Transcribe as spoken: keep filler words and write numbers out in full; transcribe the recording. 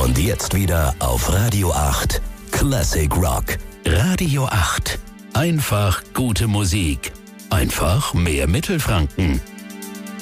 Und jetzt wieder auf Radio acht Classic Rock. Radio acht. Einfach gute Musik. Einfach mehr Mittelfranken.